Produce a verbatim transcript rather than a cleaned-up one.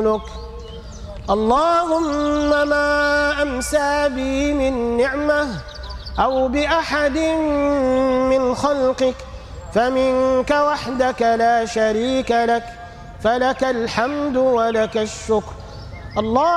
كلك. اللهم ما أمسى بي من نعمة أو بأحد من خلقك فمنك وحدك لا شريك لك، فلك الحمد ولك الشكر. الله